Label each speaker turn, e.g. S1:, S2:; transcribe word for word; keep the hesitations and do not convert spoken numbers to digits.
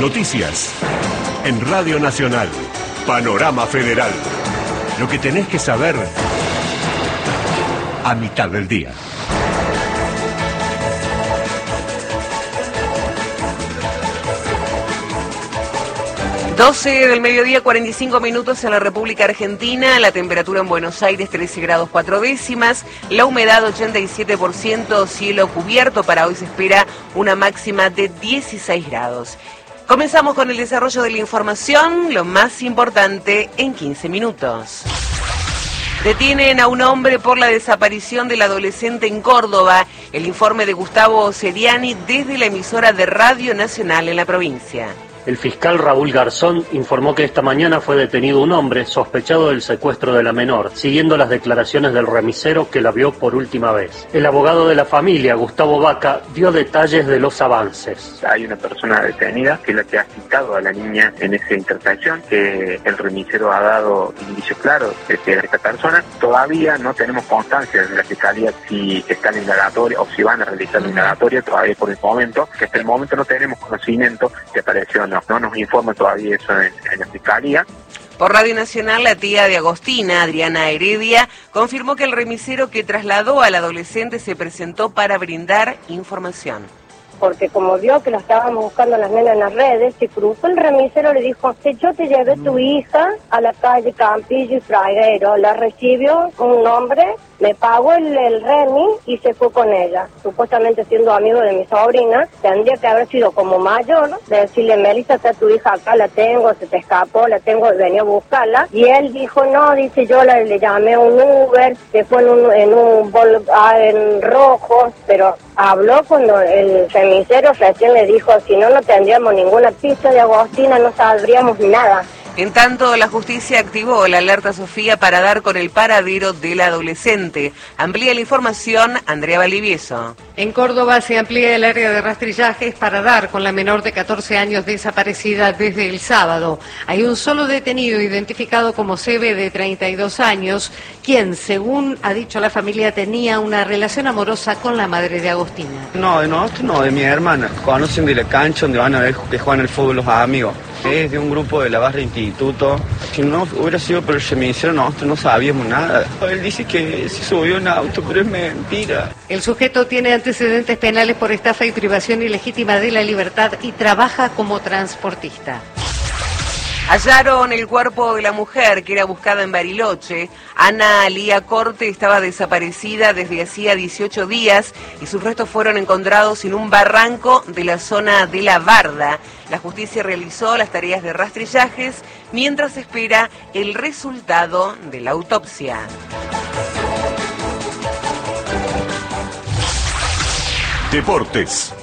S1: Noticias. En Radio Nacional. Panorama Federal. Lo que tenés que saber a mitad del día.
S2: doce del mediodía, cuarenta y cinco minutos en la República Argentina, la temperatura en Buenos Aires trece grados cuatro décimas, la humedad ochenta y siete por ciento, cielo cubierto, para hoy se espera una máxima de dieciséis grados. Comenzamos con el desarrollo de la información, lo más importante en quince minutos. Detienen a un hombre por la desaparición del adolescente en Córdoba. El informe de Gustavo Seriani desde la emisora de Radio Nacional en la provincia.
S3: El fiscal Raúl Garzón informó que esta mañana fue detenido un hombre sospechado del secuestro de la menor, siguiendo las declaraciones del remisero que la vio por última vez. El abogado de la familia, Gustavo Vaca, dio detalles de los avances.
S4: Hay una persona detenida que es la que ha citado a la niña en esa intervención, que el remisero ha dado indicios claros de que esta persona. Todavía no tenemos constancia de la fiscalía si está en indagatoria o si van a realizar la indagatoria, todavía por el momento, que hasta el momento no tenemos conocimiento que apareció. No, no nos informa todavía eso en, en la Fiscalía.
S2: Por Radio Nacional, la tía de Agostina, Adriana Heredia, confirmó que el remisero que trasladó al adolescente se presentó para brindar información.
S5: Porque como vio que lo estábamos buscando las nenas en las redes, se cruzó el remisero, le dijo, si yo te llevé tu hija a la calle Campillo y Fraguero, la recibió un hombre, me pagó el, el remi y se fue con ella. Supuestamente siendo amigo de mi sobrina, tendría que haber sido como mayor, de decirle, Melissa, está tu hija acá, la tengo, se te escapó, la tengo, venía a buscarla. Y él dijo, no, dice, yo la, le llamé a un Uber, que fue en un, en un bol, ah, en rojo, pero habló cuando el remisero recién le dijo, si no, no tendríamos ninguna pista de Agostina, no sabríamos nada.
S2: En tanto, la justicia activó la alerta Sofía para dar con el paradero del adolescente. Amplía la información Andrea Valivieso.
S6: En Córdoba se amplía el área de rastrillajes para dar con la menor de catorce años desaparecida desde el sábado. Hay un solo detenido identificado como Sebe, de treinta y dos años, quien, según ha dicho la familia, tenía una relación amorosa con la madre de Agostina.
S7: No, de nosotros no, de mi hermana. Conocen de la cancha donde van a ver que juegan el fútbol los amigos. Es de un grupo de la barra instituto. Si no hubiera sido por el remisero, nosotros no sabíamos nada. Él dice que se subió en auto, pero es mentira.
S6: El sujeto tiene antecedentes penales por estafa y privación ilegítima de la libertad y trabaja como transportista.
S2: Hallaron el cuerpo de la mujer que era buscada en Bariloche. Ana Alía Corte estaba desaparecida desde hacía dieciocho días y sus restos fueron encontrados en un barranco de la zona de La Barda. La justicia realizó las tareas de rastrillajes mientras espera el resultado de la autopsia.
S1: Deportes.